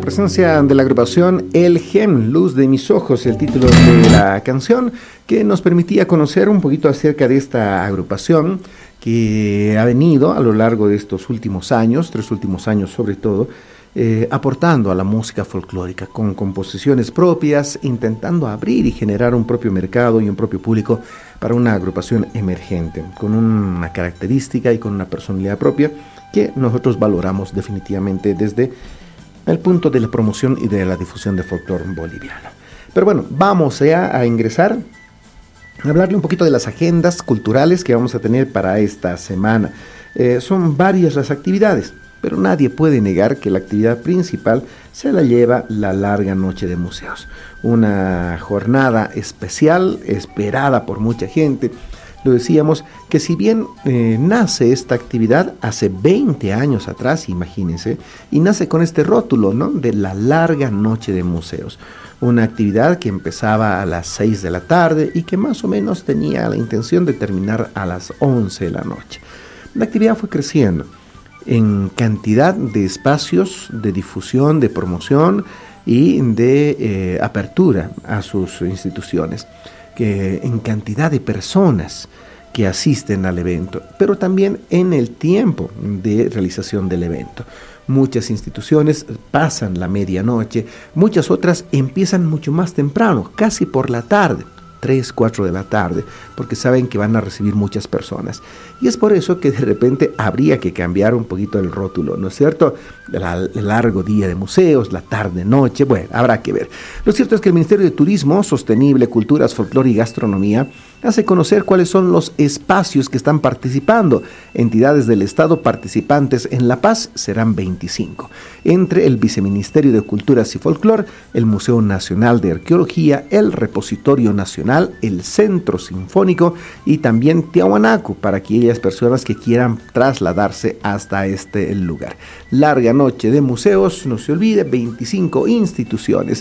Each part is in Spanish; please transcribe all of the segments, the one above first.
presencia de la agrupación El Gem, Luz de mis ojos, el título de la canción, que nos permitía conocer un poquito acerca de esta agrupación que ha venido a lo largo de estos últimos años, 3 últimos años sobre todo, aportando a la música folclórica con composiciones propias, intentando abrir y generar un propio mercado y un propio público para una agrupación emergente, con una característica y con una personalidad propia que nosotros valoramos definitivamente desde el punto de la promoción y de la difusión de folclore boliviano. Pero bueno, vamos ya a ingresar, a hablarle un poquito de las agendas culturales que vamos a tener para esta semana. Son varias las actividades, pero nadie puede negar que la actividad principal se la lleva la larga noche de museos. Una jornada especial, esperada por mucha gente. Lo decíamos que si bien nace esta actividad hace 20 años atrás, imagínense, y nace con este rótulo, ¿no?, de la larga noche de museos. Una actividad que empezaba a las 6 de la tarde y que más o menos tenía la intención de terminar a las 11 de la noche. La actividad fue creciendo en cantidad de espacios de difusión, de promoción y de apertura a sus instituciones, que en cantidad de personas que asisten al evento, pero también en el tiempo de realización del evento. Muchas instituciones pasan la medianoche, muchas otras empiezan mucho más temprano, casi por la tarde, 3, 4 de la tarde, porque saben que van a recibir muchas personas. Y es por eso que de repente habría que cambiar un poquito el rótulo, ¿no es cierto? El largo día de museos, la tarde-noche, bueno, habrá que ver. Lo cierto es que el Ministerio de Turismo Sostenible, Culturas, Folclore y Gastronomía hace conocer cuáles son los espacios que están participando. Entidades del Estado participantes en La Paz serán 25. Entre el Viceministerio de Culturas y Folclore, el Museo Nacional de Arqueología, el Repositorio Nacional, el Centro Sinfónico y también Tiahuanaco, para aquellas personas que quieran trasladarse hasta este lugar. Larga noche de museos, no se olvide, 25 instituciones.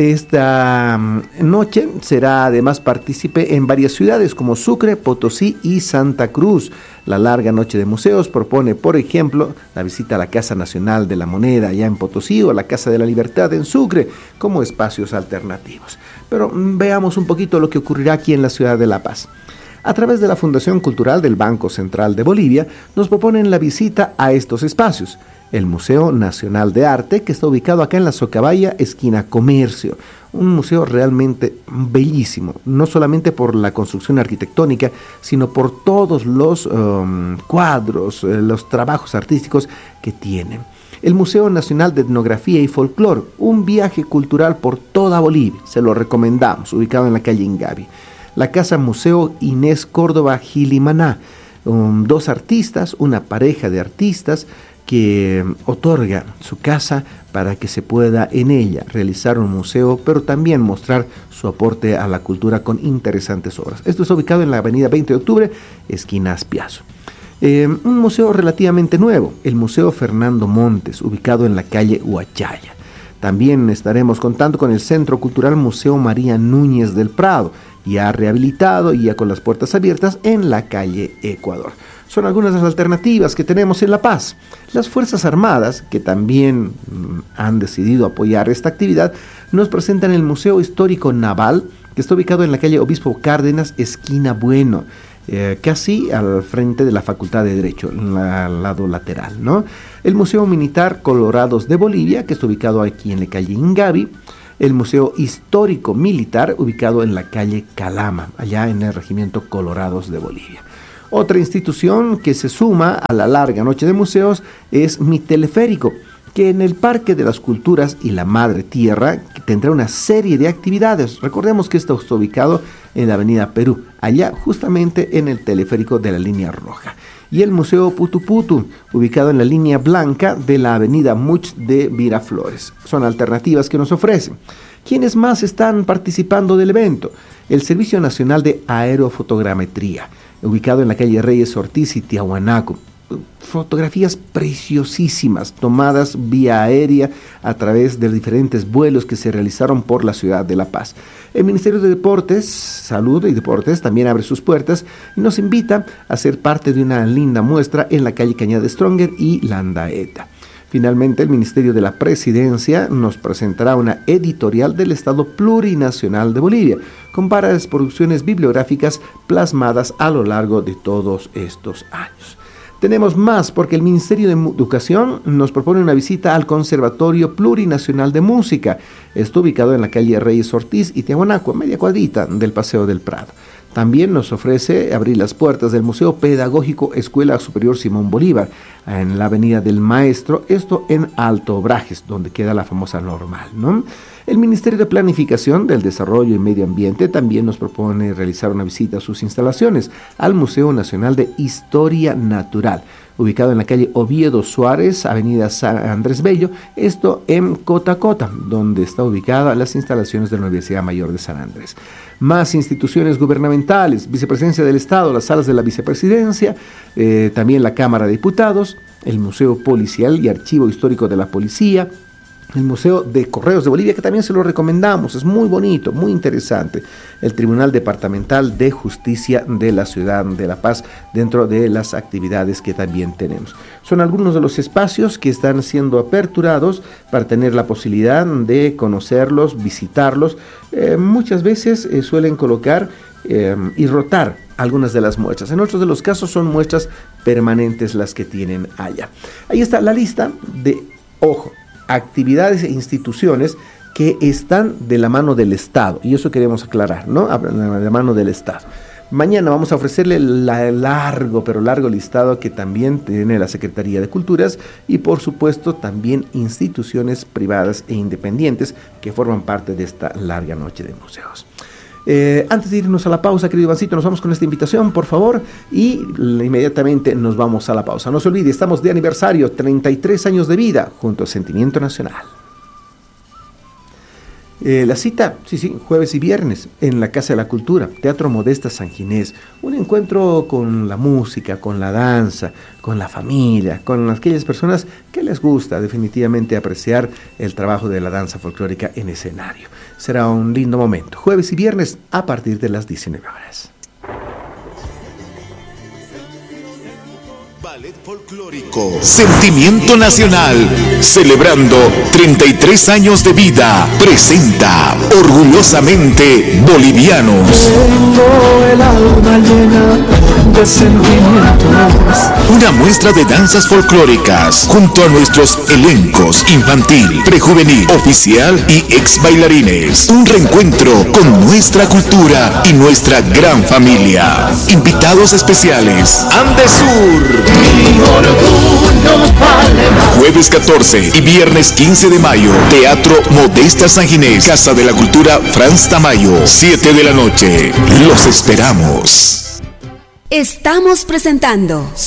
Esta noche será además partícipe en varias ciudades como Sucre, Potosí y Santa Cruz. La larga noche de museos propone, por ejemplo, la visita a la Casa Nacional de la Moneda allá en Potosí o la Casa de la Libertad en Sucre como espacios alternativos. Pero veamos un poquito lo que ocurrirá aquí en la ciudad de La Paz. A través de la Fundación Cultural del Banco Central de Bolivia, nos proponen la visita a estos espacios. El Museo Nacional de Arte, que está ubicado acá en la Socabaya, esquina Comercio. Un museo realmente bellísimo, no solamente por la construcción arquitectónica, sino por todos los cuadros, los trabajos artísticos que tienen. El Museo Nacional de Etnografía y Folclore, un viaje cultural por toda Bolivia, se lo recomendamos, ubicado en la calle Ingavi. La Casa Museo Inés Córdoba Gilimaná, 2 artistas, una pareja de artistas que otorga su casa para que se pueda en ella realizar un museo, pero también mostrar su aporte a la cultura con interesantes obras. Esto está ubicado en la avenida 20 de octubre, esquina Aspiazo. Un museo relativamente nuevo, el Museo Fernando Montes, ubicado en la calle Huachaya. También estaremos contando con el Centro Cultural Museo María Núñez del Prado, ya rehabilitado y ya con las puertas abiertas en la calle Ecuador. Son algunas de las alternativas que tenemos en La Paz. Las Fuerzas Armadas, que también han decidido apoyar esta actividad, nos presentan el Museo Histórico Naval, que está ubicado en la calle Obispo Cárdenas, esquina Bueno, casi al frente de la Facultad de Derecho, en el lado lateral, ¿no? El Museo Militar Colorados de Bolivia, que está ubicado aquí en la calle Ingavi. El Museo Histórico Militar, ubicado en la calle Calama, allá en el Regimiento Colorados de Bolivia. Otra institución que se suma a la larga noche de museos es Mi Teleférico, que en el Parque de las Culturas y la Madre Tierra tendrá una serie de actividades. Recordemos que está ubicado en la avenida Perú, allá justamente en el teleférico de la línea roja. Y el Museo Putuputu, ubicado en la línea blanca de la avenida Much de Miraflores. Son alternativas que nos ofrecen. ¿Quiénes más están participando del evento? El Servicio Nacional de Aerofotogrametría, ubicado en la calle Reyes Ortiz y Tiahuanaco. Fotografías preciosísimas tomadas vía aérea a través de diferentes vuelos que se realizaron por la ciudad de La Paz. El Ministerio de Deportes, Salud y Deportes también abre sus puertas y nos invita a ser parte de una linda muestra en la calle Cañada Stronger y Landaeta. Finalmente, el Ministerio de la Presidencia nos presentará una editorial del Estado Plurinacional de Bolivia, con varias producciones bibliográficas plasmadas a lo largo de todos estos años. Tenemos más porque el Ministerio de Educación nos propone una visita al Conservatorio Plurinacional de Música. Está ubicado en la calle Reyes Ortiz y Tiahuanaco, media cuadrita del Paseo del Prado. También nos ofrece abrir las puertas del Museo Pedagógico Escuela Superior Simón Bolívar, en la Avenida del Maestro, esto en Alto Obrajes, donde queda la famosa Normal, ¿no? El Ministerio de Planificación del Desarrollo y Medio Ambiente también nos propone realizar una visita a sus instalaciones, al Museo Nacional de Historia Natural, ubicado en la calle Oviedo Suárez, Avenida San Andrés Bello, esto en Cotacota, donde está ubicada las instalaciones de la Universidad Mayor de San Andrés. Más instituciones gubernamentales, Vicepresidencia del Estado, las salas de la Vicepresidencia, también la Cámara de Diputados, el Museo Policial y Archivo Histórico de la Policía, el Museo de Correos de Bolivia, que también se lo recomendamos, es muy bonito, muy interesante. El Tribunal Departamental de Justicia de la Ciudad de La Paz, dentro de las actividades que también tenemos. Son algunos de los espacios que están siendo aperturados para tener la posibilidad de conocerlos, visitarlos. Muchas veces suelen colocar y rotar algunas de las muestras. En otros de los casos son muestras permanentes las que tienen allá. Ahí está la lista de, ojo, actividades e instituciones que están de la mano del Estado, y eso queremos aclarar, ¿no? De la mano del Estado. Mañana vamos a ofrecerle el largo, pero largo listado que también tiene la Secretaría de Culturas y por supuesto también instituciones privadas e independientes que forman parte de esta larga noche de museos. Antes de irnos a la pausa, querido Ivancito, nos vamos con esta invitación, por favor, y inmediatamente nos vamos a la pausa. No se olvide, estamos de aniversario, 33 años de vida, junto a Sentimiento Nacional. La cita, jueves y viernes, en la Casa de la Cultura, Teatro Modesta San Ginés. Un encuentro con la música, con la danza, con la familia, con aquellas personas que les gusta definitivamente apreciar el trabajo de la danza folclórica en escenario. Será un lindo momento, jueves y viernes a partir de las 19 horas. Ballet folclórico Sentimiento Nacional, celebrando 33 años de vida, presenta Orgullosamente Bolivianos. Tengo el alma llena de sentimientos. Una muestra de danzas folclóricas junto a nuestros elencos infantil, prejuvenil, oficial y ex bailarines. Un reencuentro con nuestra cultura y nuestra gran familia. Invitados especiales, Andesur. Jueves 14 y viernes 15 de mayo, Teatro Modesta San Ginés, Casa de la Cultura Franz Tamayo, 7 de la noche. Los esperamos. Estamos presentando